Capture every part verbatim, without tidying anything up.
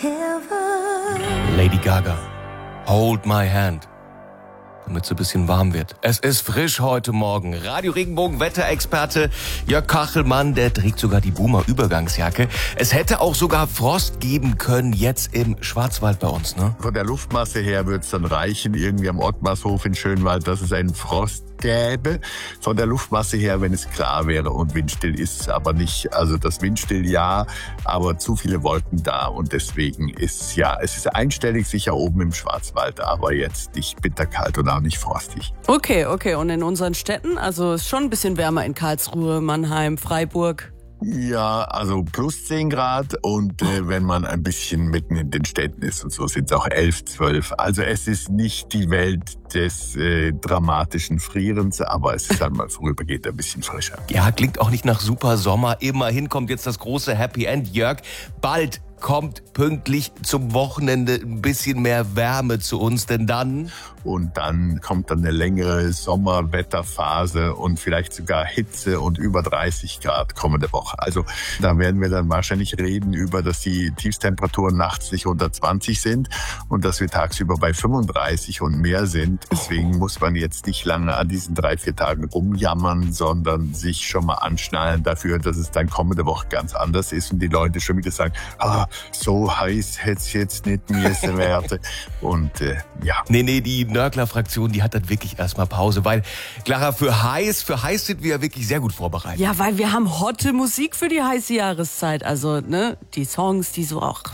Lady Gaga, Hold My Hand, damit es ein bisschen warm wird. Es ist frisch heute Morgen. Radio Regenbogen Wetterexperte Jörg Kachelmann, der trägt sogar die Boomer-Übergangsjacke. Es hätte auch sogar Frost geben können jetzt im Schwarzwald bei uns, ne? Von der Luftmasse her wird es dann reichen, irgendwie am Ottmarshof in Schönwald, dass es einen Frost gäbe. Von der Luftmasse her, wenn es klar wäre und windstill ist es aber nicht. Also das Windstill ja, aber zu viele Wolken da und deswegen ist ja, es ist einstellig sicher oben im Schwarzwald, aber jetzt nicht bitterkalt und auch nicht frostig. Okay, okay. Und in unseren Städten? Also ist schon ein bisschen wärmer in Karlsruhe, Mannheim, Freiburg. Ja, also plus zehn Grad und äh, wenn man ein bisschen mitten in den Städten ist und so sind es auch elf, zwölf. Also es ist nicht die Welt des äh, dramatischen Frierens, aber es ist dann mal vorübergehend ein bisschen frischer. Ja, klingt auch nicht nach super Sommer. Immerhin kommt jetzt das große Happy End. Jörg, bald kommt pünktlich zum Wochenende ein bisschen mehr Wärme zu uns, denn dann... Und dann kommt dann eine längere Sommerwetterphase und vielleicht sogar Hitze und über dreißig Grad kommende Woche. Also da werden wir dann wahrscheinlich reden über, dass die Tiefstemperaturen nachts nicht unter zwanzig sind und dass wir tagsüber bei fünfunddreißig und mehr sind. Deswegen muss man jetzt nicht lange an diesen drei, vier Tagen rumjammern, sondern sich schon mal anschnallen dafür, dass es dann kommende Woche ganz anders ist und die Leute schon wieder sagen, ah, so heiß hätte es jetzt nicht müssen werden. Und äh, ja. Nee, nee, die Nörgler-Fraktion, die hat dann wirklich erstmal Pause, weil, Clara, für heiß, für heiß sind wir ja wirklich sehr gut vorbereitet. Ja, weil wir haben hotte Musik für die heiße Jahreszeit. Also, ne, die Songs, die so auch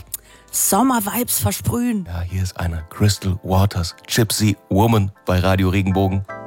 Sommer-Vibes versprühen. Ja, hier ist eine Crystal Waters, Gypsy Woman bei Radio Regenbogen.